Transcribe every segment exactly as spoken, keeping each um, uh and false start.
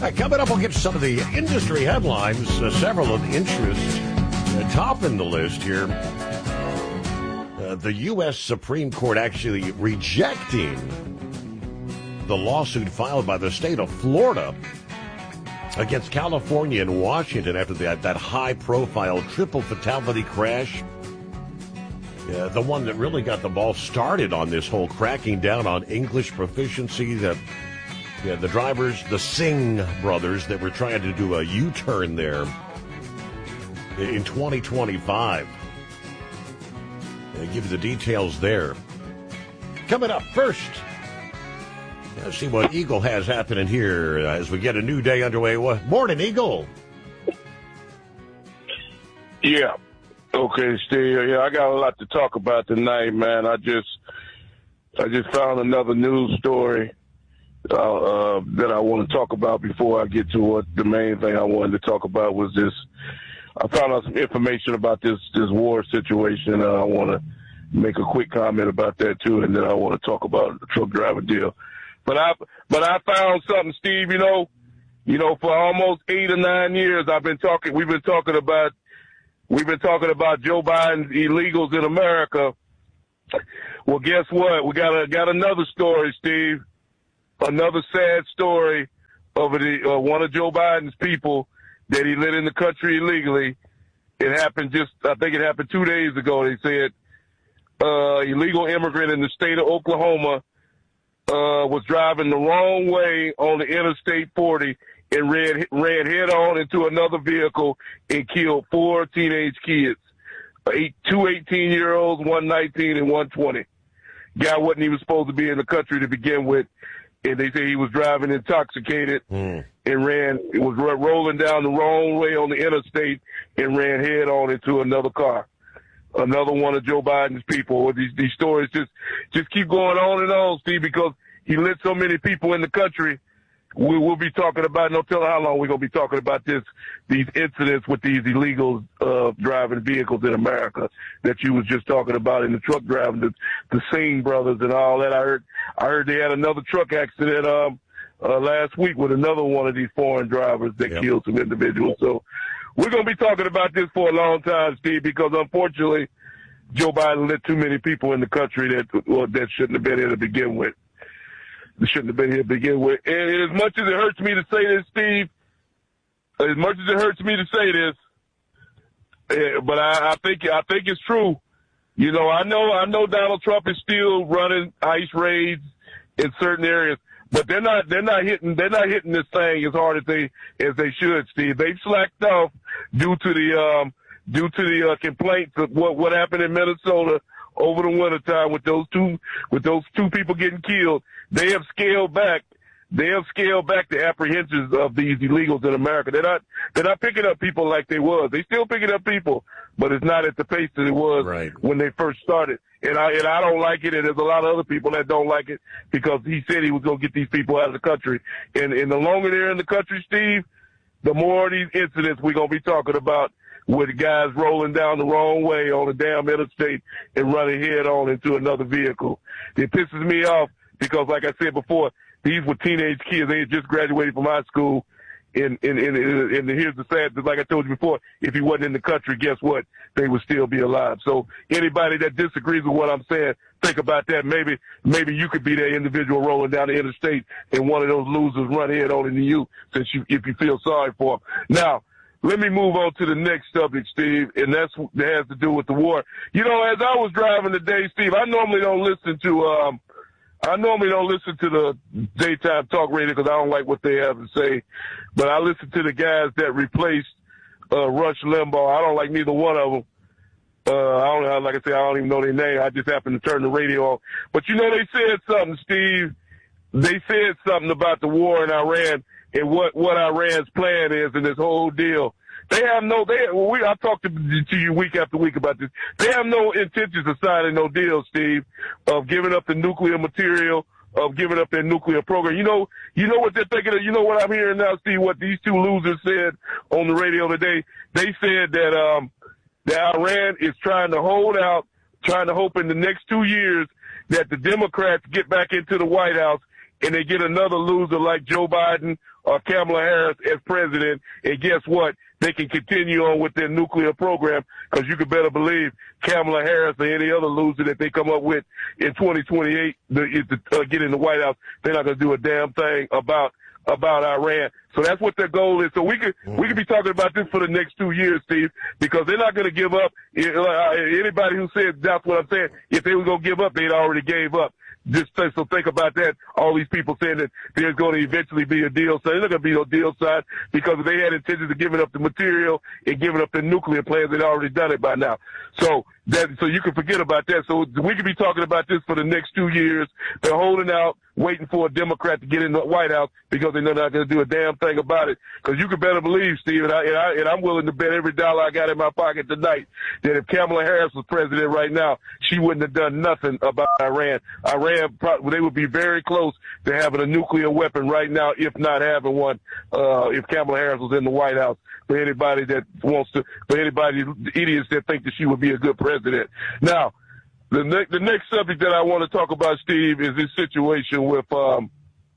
Right, coming up, we'll get some of the industry headlines, uh, several of the interests uh, topping the list here. Uh, the U S Supreme Court actually rejecting the lawsuit filed by the state of Florida against California and Washington after that, that high-profile triple fatality crash. Yeah, the one that really got the ball started on this whole cracking down on English proficiency. The, yeah, the drivers, the Singh brothers that were trying to do a U-turn there in twenty twenty-five. I'll give you the details there. Coming up first, let's see what Eagle has happening here as we get a new day underway. Morning, Eagle. Yeah. Okay, Steve. Yeah, I got a lot to talk about tonight, man. I just, I just found another news story uh, uh, that I want to talk about before I get to what the main thing I wanted to talk about was this. I found out some information about this this war situation. Uh, I want to make a quick comment about that too, and then I want to talk about the truck driver deal. But I but I found something, Steve. You know, you know, for almost eight or nine years, I've been talking. We've been talking about we've been talking about Joe Biden's illegals in America. Well, guess what? We got a, got another story, Steve. Another sad story of the, uh, one of Joe Biden's people that he let in the country illegally. It happened just, I think it happened two days ago. They said uh, illegal immigrant in the state of Oklahoma uh, was driving the wrong way on the Interstate forty and ran, ran head on into another vehicle and killed four teenage kids, eight, two eighteen-year-olds, one nineteen, and one twenty. Guy wasn't even supposed to be in the country to begin with, and they say he was driving intoxicated mm. and ran, it was ro- rolling down the wrong way on the interstate and ran head on into another car. Another one of Joe Biden's people. These, these stories just, just keep going on and on, Steve, because he let so many people in the country. We will be talking about, no telling how long we're going to be talking about this, these incidents with these illegals uh, driving vehicles in America that you was just talking about in the truck driving, the, the Singh brothers and all that. I heard, I heard they had another truck accident um, uh, last week with another one of these foreign drivers that yep. killed some individuals. So we're going to be talking about this for a long time, Steve, because unfortunately Joe Biden let too many people in the country that, well, that shouldn't have been here to begin with. They shouldn't have been here to begin with. And as much as it hurts me to say this, Steve, as much as it hurts me to say this, but I, I think I think it's true. You know, I know I know Donald Trump is still running ICE raids in certain areas, but they're not they're not hitting they're not hitting this thing as hard as they as they should, Steve. They've slacked off due to the um, due to the uh, complaints of what what happened in Minnesota over the wintertime with those two with those two people getting killed. They have scaled back. They have scaled back the apprehensions of these illegals in America. They're not they're not picking up people like they was. They still picking up people, but it's not at the pace that it was right. when they first started. And I and I don't like it, and there's a lot of other people that don't like it because he said he was going to get these people out of the country. And, and the longer they're in the country, Steve, the more of these incidents we're going to be talking about with guys rolling down the wrong way on the damn interstate and running head on into another vehicle. It pisses me off because, like I said before, these were teenage kids. They had just graduated from high school. And, and, and, and here's the sad, like I told you before, if he wasn't in the country, guess what? They would still be alive. So anybody that disagrees with what I'm saying, think about that. Maybe, maybe you could be that individual rolling down the interstate and one of those losers run head on into you since you, if you feel sorry for them. Now, let me move on to the next subject, Steve, and that's, that has to do with the war. You know, as I was driving today, Steve, I normally don't listen to, um, I normally don't listen to the daytime talk radio because I don't like what they have to say, but I listen to the guys that replaced uh, Rush Limbaugh. I don't like neither one of them. Uh, I don't, like I said, I don't even know their name. I just happened to turn the radio on. But you know, they said something, Steve. They said something about the war in Iran and what what Iran's plan is in this whole deal. They have no, they, we, I talked to, to you week after week about this. They have no intentions of signing no deal, Steve, of giving up the nuclear material, of giving up their nuclear program. You know, you know what they're thinking of, you know what I'm hearing now, Steve, what these two losers said on the radio today? They said that, um, that Iran is trying to hold out, trying to hope in the next two years that the Democrats get back into the White House and they get another loser like Joe Biden or Kamala Harris as president, and guess what? They can continue on with their nuclear program, because you can better believe Kamala Harris or any other loser that they come up with in twenty twenty-eight to, to uh, get in the White House, they're not going to do a damn thing about about Iran. So that's what their goal is. So we could we could be talking about this for the next two years, Steve, because they're not going to give up. Anybody who said that's what I'm saying, if they were going to give up, they'd already gave up. Just so think about that. All these people saying that there's going to eventually be a deal. So there's not going to be no deal side, because if they had intentions of giving up the material and giving up the nuclear plans, they'd already done it by now. So that so you can forget about that. So we could be talking about this for the next two years. They're holding out, waiting for a Democrat to get in the White House, because they're not going to do a damn thing about it. Because you can better believe, Steve, and, I, and, I, and I'm willing to bet every dollar I got in my pocket tonight that if Kamala Harris was president right now, she wouldn't have done nothing about Iran. Iran, they would be very close to having a nuclear weapon right now, if not having one, uh, if Kamala Harris was in the White House. For anybody that wants to, for anybody, idiots that think that she would be a good president. Now, the next, the next subject that I want to talk about, Steve, is this situation with, um,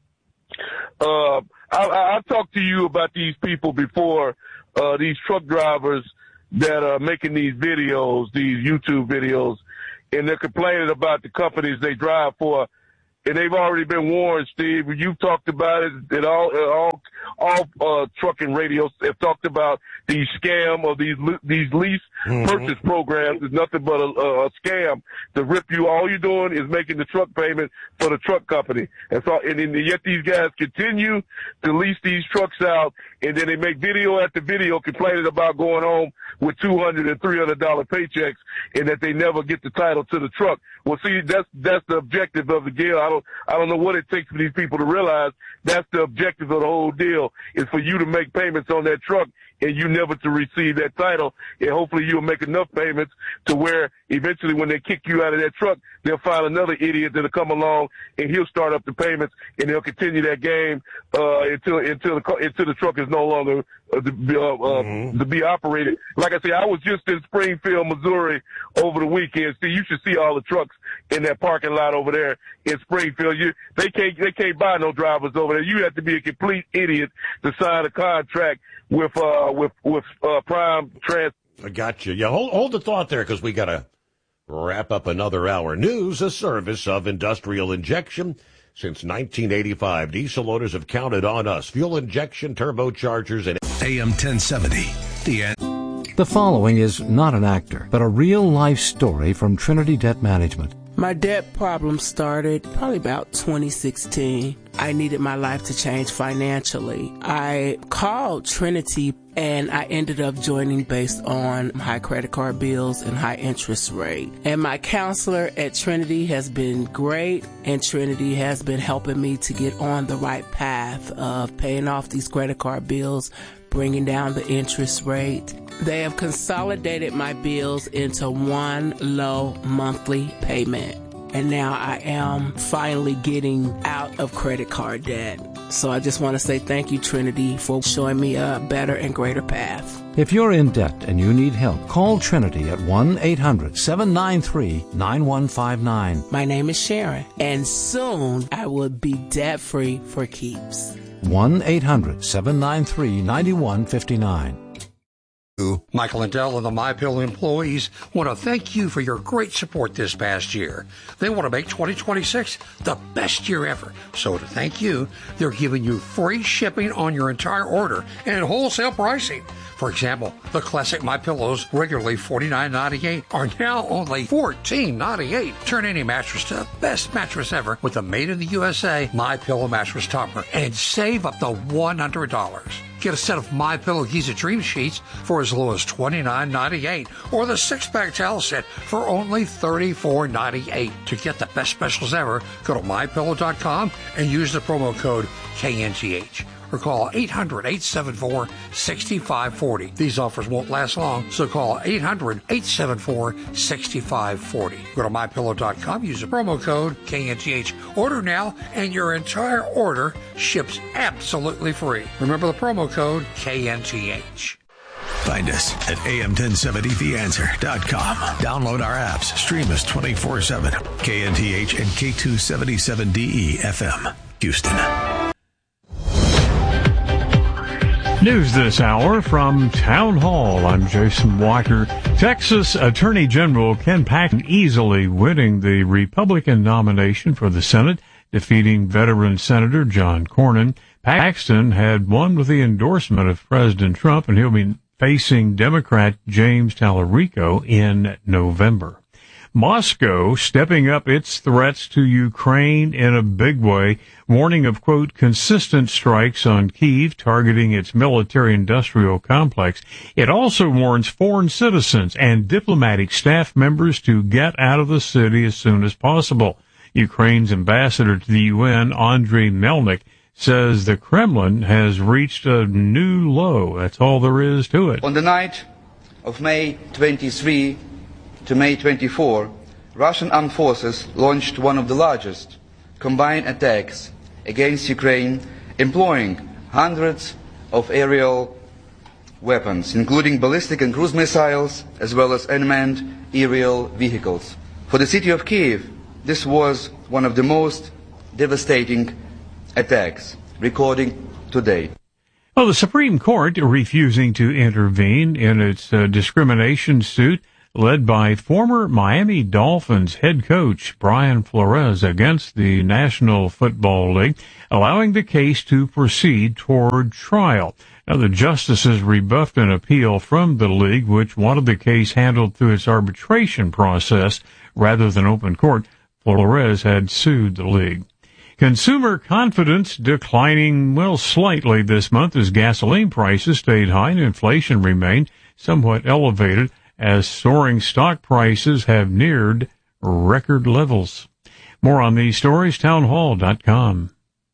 uh, I, I've talked to you about these people before, uh, these truck drivers that are making these videos, these YouTube videos, and they're complaining about the companies they drive for. And they've already been warned, Steve. You've talked about it. And all, all, all uh, trucking radios have talked about these scam or these these lease mm-hmm. purchase programs. It's nothing but a, a scam to rip you. All you're doing is making the truck payment for the truck company. And so, and, and yet these guys continue to lease these trucks out, and then they make video after video complaining about going home with two hundred and three hundred dollar paychecks, and that they never get the title to the truck. Well, see, that's that's the objective of the deal. I don't I don't know what it takes for these people to realize that's the objective of the whole deal, is for you to make payments on that truck and you never to receive that title. And hopefully you'll make enough payments to where eventually when they kick you out of that truck, they'll find another idiot that'll come along and he'll start up the payments, and they'll continue that game uh, until until the until the truck is no longer uh, to, be, uh, uh, mm-hmm. to be operated. Like I said, I was just in Springfield, Missouri over the weekend. See, you should see all the trucks in that parking lot over there in Springfield. You, they can't they can't buy no drivers over there. You have to be a complete idiot to sign a contract with uh with with uh, Prime Trans. I got you. Yeah, hold hold the thought there, because we got to wrap up another hour. News, a service of Industrial Injection. Since nineteen eighty-five, diesel owners have counted on us. Fuel injection, turbochargers, and A M ten seventy. The end. The following is not an actor, but a real-life story from Trinity Debt Management. My debt problem started probably about twenty sixteen. I needed my life to change financially. I called Trinity, and I ended up joining based on high credit card bills and high interest rate. And my counselor at Trinity has been great, and Trinity has been helping me to get on the right path of paying off these credit card bills, bringing down the interest rate. They have consolidated my bills into one low monthly payment. And now I am finally getting out of credit card debt. So I just want to say thank you, Trinity, for showing me a better and greater path. If you're in debt and you need help, call Trinity at one eight hundred seven nine three nine one five nine. My name is Sharon, and soon I will be debt-free for keeps. one eight hundred seven nine three nine one five nine. Michael and Dell and the MyPillow employees want to thank you for your great support this past year. They want to make twenty twenty-six the best year ever. So to thank you, they're giving you free shipping on your entire order and wholesale pricing. For example, the classic MyPillows, regularly forty-nine ninety-eight, are now only fourteen ninety-eight. Turn any mattress to the best mattress ever with the made in the U S A MyPillow mattress topper and save up to one hundred dollars. Get a set of MyPillow Giza Dream Sheets for as low as twenty-nine ninety-eight, or the six-pack towel set for only thirty-four ninety-eight. To get the best specials ever, go to my pillow dot com and use the promo code K N T H. Or call eight hundred eight seven four six five four zero. These offers won't last long, so call eight hundred eight seven four six five four zero. Go to my pillow dot com, use the promo code K N T H. Order now, and your entire order ships absolutely free. Remember the promo code K N T H. Find us at A M ten seventy the answer dot com. Download our apps. Stream us twenty-four seven. K N T H and K two seventy-seven D E F M. Houston. News this hour from Town Hall. I'm Jason Walker. Texas Attorney General Ken Paxton easily winning the Republican nomination for the Senate, defeating veteran Senator John Cornyn. Paxton had won with the endorsement of President Trump, and he'll be facing Democrat James Tallarico in November. Moscow stepping up its threats to Ukraine in a big way, warning of, quote, consistent strikes on Kyiv targeting its military-industrial complex. It also warns foreign citizens and diplomatic staff members to get out of the city as soon as possible. Ukraine's ambassador to the U N, Andriy Melnik, says the Kremlin has reached a new low. That's all there is to it. On the night of May twenty-third to May twenty-fourth, Russian armed forces launched one of the largest combined attacks against Ukraine, employing hundreds of aerial weapons, including ballistic and cruise missiles, as well as unmanned aerial vehicles. For the city of Kyiv, this was one of the most devastating attacks recorded to date. Well, the Supreme Court refusing to intervene in its uh, discrimination suit led by former Miami Dolphins head coach Brian Flores against the National Football League, allowing the case to proceed toward trial. Now, the justices rebuffed an appeal from the league, which wanted the case handled through its arbitration process rather than open court. Flores had sued the league. Consumer confidence declining, well, slightly this month as gasoline prices stayed high and inflation remained somewhat elevated as soaring stock prices have neared record levels. More on these stories, townhall dot com.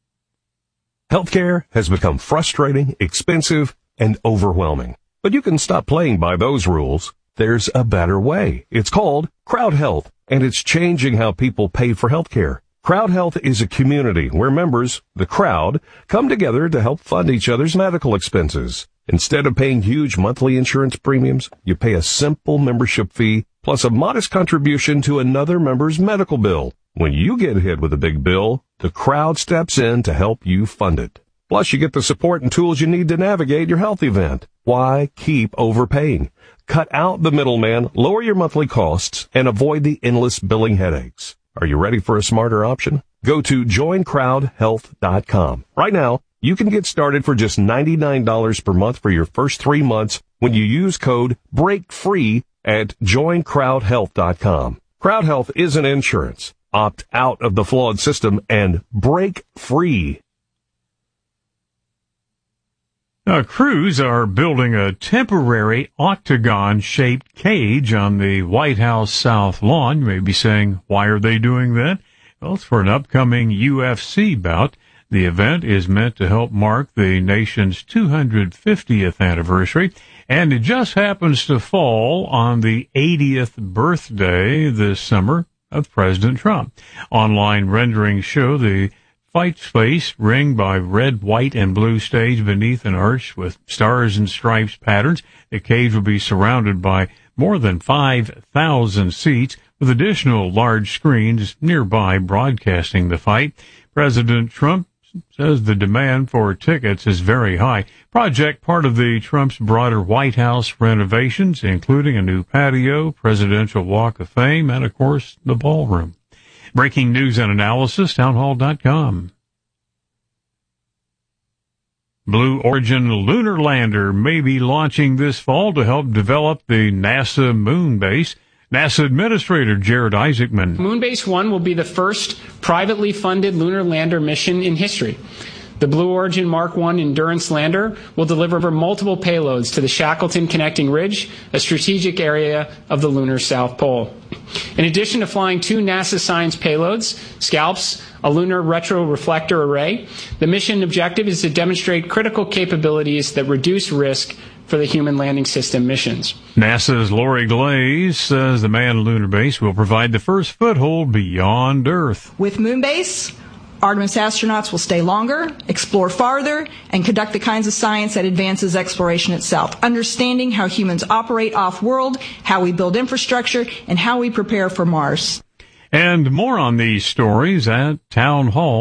Healthcare has become frustrating, expensive, and overwhelming. But you can stop playing by those rules. There's a better way. It's called Crowd Health, and it's changing how people pay for healthcare. Crowd Health is a community where members, the crowd, come together to help fund each other's medical expenses. Instead of paying huge monthly insurance premiums, you pay a simple membership fee plus a modest contribution to another member's medical bill. When you get hit with a big bill, the crowd steps in to help you fund it. Plus, you get the support and tools you need to navigate your health event. Why keep overpaying? Cut out the middleman, lower your monthly costs, and avoid the endless billing headaches. Are you ready for a smarter option? Go to join crowd health dot com. Right now, you can get started for just ninety-nine dollars per month for your first three months when you use code BREAKFREE at join crowd health dot com. Crowd Health isn't insurance. Opt out of the flawed system and break free. Now, crews are building a temporary octagon-shaped cage on the White House South Lawn. You may be saying, why are they doing that? Well, it's for an upcoming U F C bout. The event is meant to help mark the nation's two hundred fiftieth anniversary, and it just happens to fall on the eightieth birthday this summer of President Trump. Online renderings show the fight space ringed by red, white, and blue stage beneath an arch with stars and stripes patterns. The cage will be surrounded by more than five thousand seats with additional large screens nearby broadcasting the fight. President Trump says the demand for tickets is very high. Project part of the Trump's broader White House renovations, including a new patio, Presidential Walk of Fame, and, of course, the ballroom. Breaking news and analysis, townhall dot com. Blue Origin lunar lander may be launching this fall to help develop the NASA moon base. NASA Administrator Jared Isaacman. Moonbase one will be the first privately funded lunar lander mission in history. The Blue Origin Mark one Endurance lander will deliver multiple payloads to the Shackleton Connecting Ridge, a strategic area of the lunar South Pole. In addition to flying two NASA science payloads, SCALPS, a lunar retroreflector array, the mission objective is to demonstrate critical capabilities that reduce risk for the human landing system missions. NASA's Lori Glaze says the manned lunar base will provide the first foothold beyond Earth. With Moonbase, Artemis astronauts will stay longer, explore farther, and conduct the kinds of science that advances exploration itself, understanding how humans operate off-world, how we build infrastructure, and how we prepare for Mars. And more on these stories at townhall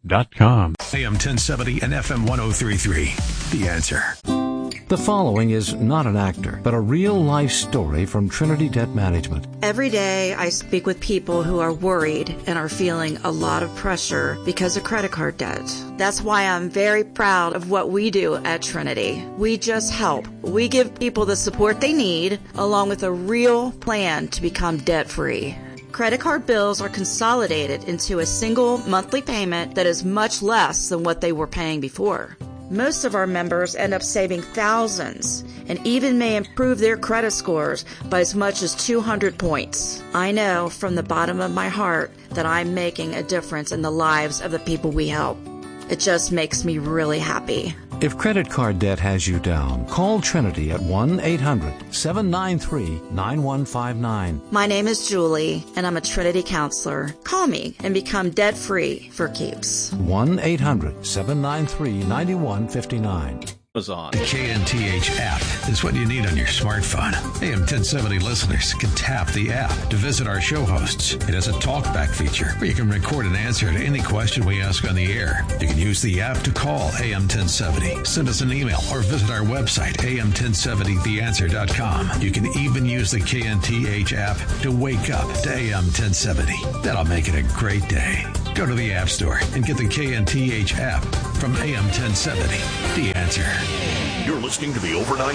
dot com. A M ten seventy and F M one oh three point three. The Answer. The following is not an actor, but a real-life story from Trinity Debt Management. Every day I speak with people who are worried and are feeling a lot of pressure because of credit card debt. That's why I'm very proud of what we do at Trinity. We just help. We give people the support they need, along with a real plan to become debt-free. Credit card bills are consolidated into a single monthly payment that is much less than what they were paying before. Most of our members end up saving thousands and even may improve their credit scores by as much as two hundred points. I know from the bottom of my heart that I'm making a difference in the lives of the people we help. It just makes me really happy. If credit card debt has you down, call Trinity at one eight hundred seven nine three nine one five nine. My name is Julie, and I'm a Trinity counselor. Call me and become debt-free for keeps. one eight hundred seven nine three nine one five nine. On. The K N T H app is what you need on your smartphone. A M ten seventy listeners can tap the app to visit our show hosts. It has a talkback feature where you can record an answer to any question we ask on the air. You can use the app to call A M ten seventy, send us an email, or visit our website, A M ten seventy the answer dot com. You can even use the K N T H app to wake up to A M ten seventy. That'll make it a great day. Go to the App Store and get the K N T H app from A M ten seventy. The Answer. You're listening to the Overnight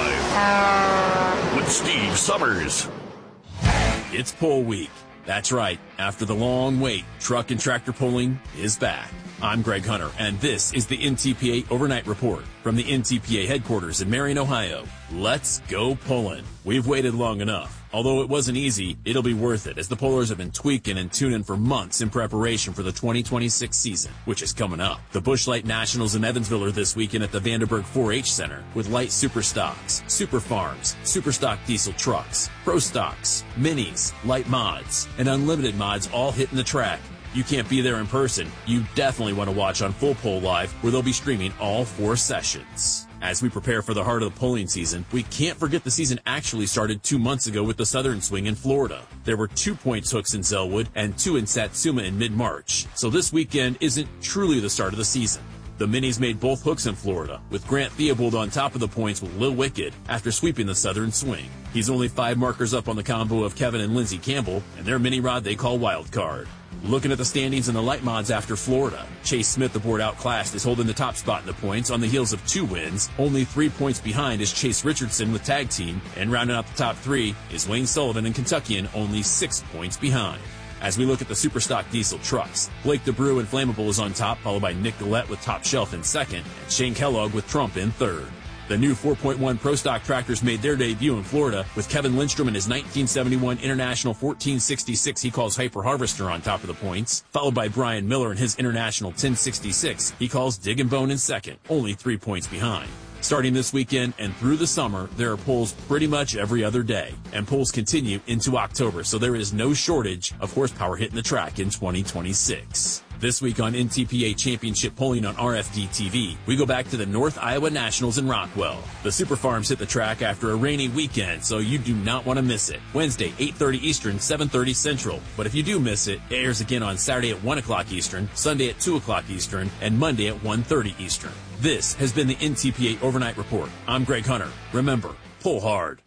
Drive with Steve Summers. It's poll week. That's right. After the long wait, truck and tractor pulling is back. I'm Greg Hunter, and this is the N T P A Overnight Report from the N T P A headquarters in Marion, Ohio. Let's go pulling. We've waited long enough. Although it wasn't easy, it'll be worth it, as the pullers have been tweaking and tuning for months in preparation for the twenty twenty-six season, which is coming up. The Busch Light Nationals in Evansville are this weekend at the Vanderburg four H Center, with light super stocks, super farms, super stock diesel trucks, pro stocks, minis, light mods, and unlimited mods all hitting the track. You can't be there in person. You definitely want to watch on Full Pull Live, where they'll be streaming all four sessions. As we prepare for the heart of the pulling season, we can't forget the season actually started two months ago with the Southern Swing in Florida. There were two points hooks in Zellwood and two in Satsuma in mid-March. So this weekend isn't truly the start of the season. The Minis made both hooks in Florida, with Grant Theobald on top of the points with Lil Wicked after sweeping the Southern Swing. He's only five markers up on the combo of Kevin and Lindsey Campbell and their mini rod they call Wild Card. Looking at the standings in the light mods after Florida, Chase Smith aboard Outclassed is holding the top spot in the points on the heels of two wins. Only three points behind is Chase Richardson with Tag Team, and rounding out the top three is Wayne Sullivan and Kentuckian, only six points behind. As we look at the Superstock diesel trucks, Blake DeBrew and Flammable is on top, followed by Nick Gillette with Top Shelf in second, and Shane Kellogg with Trump in third. The new four point one Pro Stock tractors made their debut in Florida, with Kevin Lindstrom and his nineteen seventy-one International fourteen sixty-six he calls Hyper Harvester on top of the points, followed by Brian Miller and his International ten sixty-six he calls Dig and Bone in second, only three points behind. Starting this weekend and through the summer, there are pulls pretty much every other day, and pulls continue into October, so there is no shortage of horsepower hitting the track in twenty twenty-six. This week on N T P A Championship Polling on R F D T V, we go back to the North Iowa Nationals in Rockwell. The Super Farms hit the track after a rainy weekend, so you do not want to miss it. Wednesday, eight thirty Eastern, seven thirty Central. But if you do miss it, it airs again on Saturday at one o'clock Eastern, Sunday at two o'clock Eastern, and Monday at one thirty Eastern. This has been the N T P A Overnight Report. I'm Greg Hunter. Remember, pull hard.